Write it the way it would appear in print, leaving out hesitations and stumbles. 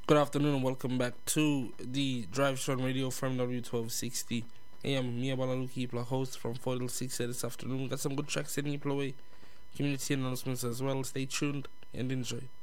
Good afternoon and welcome back to the Drive Strong Radio from W1260 AM. Me, Abalaluki, host from 4 till 6 this afternoon. Got some good tracks in you play away. Community announcements as well. Stay tuned and enjoy.